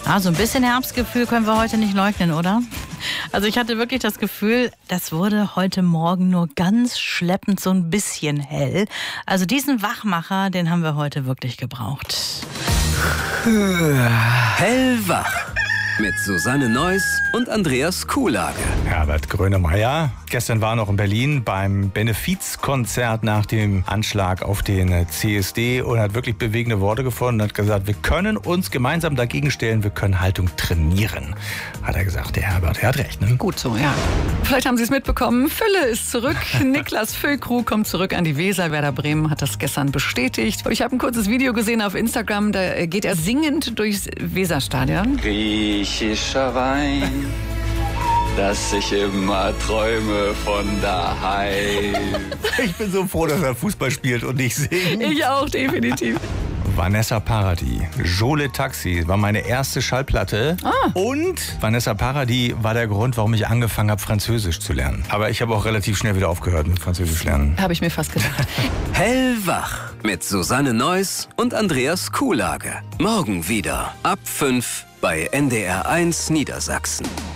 Ah, so ein bisschen Herbstgefühl können wir heute nicht leugnen, oder? Also ich hatte wirklich das Gefühl, das wurde heute Morgen nur ganz schleppend so ein bisschen hell. Also diesen Wachmacher, den haben wir heute wirklich gebraucht. Hellwach mit Susanne Neuss und Andreas Kuhlage. Herbert Grönemeyer. Gestern war noch in Berlin beim Benefizkonzert nach dem Anschlag auf den CSD und hat wirklich bewegende Worte gefunden und hat gesagt, wir können uns gemeinsam dagegen stellen, wir können Haltung trainieren, hat er gesagt. Der Herbert, er hat recht, ne? Gut so, ja. Vielleicht haben Sie es mitbekommen, Fülle ist zurück. Niklas Füllkrug kommt zurück an die Weser. Werder Bremen hat das gestern bestätigt. Ich habe ein kurzes Video gesehen auf Instagram, da geht er singend durchs Weserstadion. Griechischer Wein, dass ich immer träume von daheim. Ich bin so froh, dass er Fußball spielt und nicht singt. Ich auch, definitiv. Vanessa Paradis, Jole Taxi war meine erste Schallplatte. Und Vanessa Paradis war der Grund, warum ich angefangen habe, Französisch zu lernen. Aber ich habe auch relativ schnell wieder aufgehört mit Französisch lernen. Habe ich mir fast gedacht. Hellwach mit Susanne Neuss und Andreas Kuhlage. Morgen wieder ab 5 bei NDR1 Niedersachsen.